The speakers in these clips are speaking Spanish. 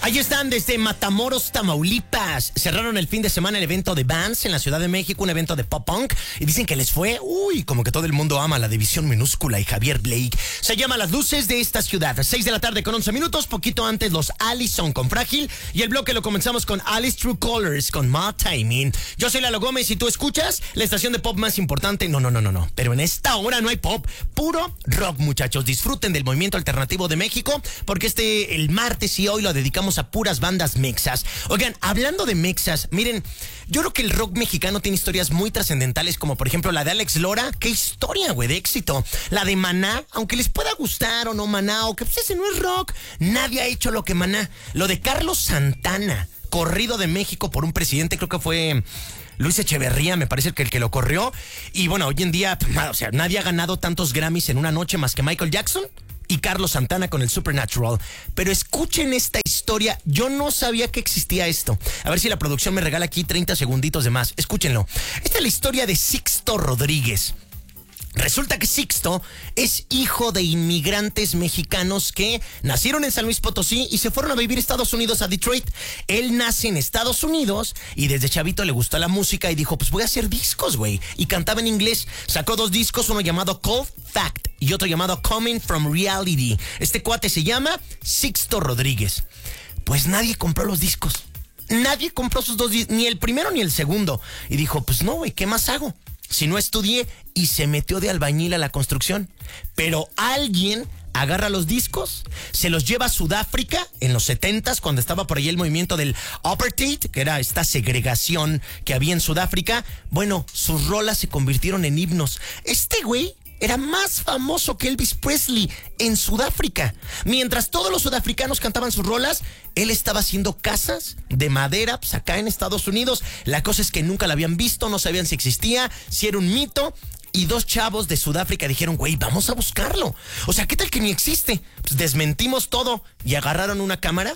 Ahí están desde Matamoros, Tamaulipas. Cerraron el fin de semana el evento de Vans en la Ciudad de México, un evento de pop punk. Y dicen que les fue, como que todo el mundo ama la División Minúscula y Javier Blake. Se llama Las Luces de esta Ciudad. 6 de la tarde con 11 minutos, poquito antes los Allison con Frágil. Y el bloque lo comenzamos con Alice True Colors con My Timing. Yo soy Lalo Gómez y tú escuchas la estación de pop más importante. No. Pero en esta hora no hay pop, puro rock, muchachos. Disfruten del movimiento alternativo de México, porque el martes y hoy lo dedicamos a puras bandas mexas. Oigan, hablando de mexas, miren, yo creo que el rock mexicano tiene historias muy trascendentales, como por ejemplo la de Alex Lora. Qué historia, güey, de éxito. La de Maná, aunque les pueda gustar o no Maná, o que pues ese no es rock, nadie ha hecho lo que Maná. Lo de Carlos Santana, corrido de México por un presidente, creo que fue Luis Echeverría, me parece que el que lo corrió. Y bueno, hoy en día, nadie ha ganado tantos Grammys en una noche más que Michael Jackson y Carlos Santana con el Supernatural. Pero escuchen esta historia. Yo no sabía que existía esto. A ver si la producción me regala aquí 30 segunditos de más. Escúchenlo. Esta es la historia de Sixto Rodríguez. Resulta que Sixto es hijo de inmigrantes mexicanos que nacieron en San Luis Potosí y se fueron a vivir a Estados Unidos, a Detroit. Él nace en Estados Unidos y desde chavito le gustó la música y dijo, pues voy a hacer discos, güey. Y cantaba en inglés. Sacó 2 discos, uno llamado Cold Fact y otro llamado Coming From Reality. Este cuate se llama Sixto Rodríguez. Pues nadie compró los discos. Nadie compró sus 2 discos, ni el primero ni el segundo. Y dijo, pues no, güey, ¿qué más hago si no estudié? Y se metió de albañil a la construcción. Pero alguien agarra los discos, se los lleva a Sudáfrica en los 70s, cuando estaba por ahí el movimiento del apartheid, que era esta segregación que había en Sudáfrica. Bueno, sus rolas se convirtieron en himnos. Este güey era más famoso que Elvis Presley en Sudáfrica. Mientras todos los sudafricanos cantaban sus rolas, él estaba haciendo casas de madera, pues acá en Estados Unidos. La cosa es que nunca la habían visto, no sabían si existía, si era un mito. Y 2 chavos de Sudáfrica dijeron, güey, vamos a buscarlo. O sea, ¿qué tal que ni existe? Pues desmentimos todo y agarraron una cámara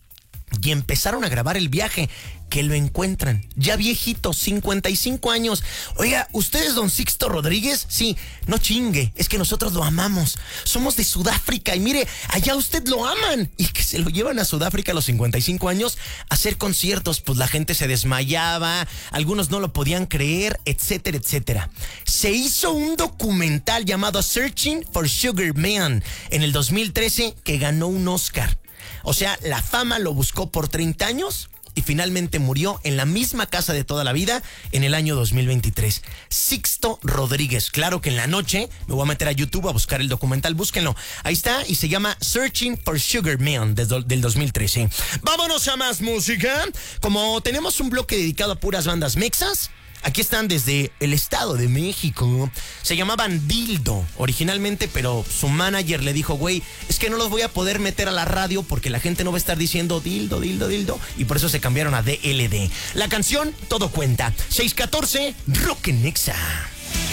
y empezaron a grabar el viaje, que lo encuentran ya viejito, 55 años. Oiga, ¿usted es don Sixto Rodríguez? Sí, no chingue, es que nosotros lo amamos. Somos de Sudáfrica y mire, allá usted lo aman. Y que se lo llevan a Sudáfrica a los 55 años a hacer conciertos. Pues la gente se desmayaba, algunos no lo podían creer, etcétera, etcétera. Se hizo un documental llamado Searching for Sugar Man en el 2013 que ganó un Oscar. O sea, la fama lo buscó por 30 años y finalmente murió en la misma casa de toda la vida en el año 2023. Sixto Rodríguez. Claro que en la noche me voy a meter a YouTube a buscar el documental. Búsquenlo. Ahí está y se llama Searching for Sugar Man del 2013. Vámonos a más música. Como tenemos un bloque dedicado a puras bandas mexas, aquí están desde el Estado de México. Se llamaban Dildo originalmente, pero su manager le dijo, güey, es que no los voy a poder meter a la radio porque la gente no va a estar diciendo Dildo. Y por eso se cambiaron a DLD. La canción, todo cuenta. 614, Rock en Nexa.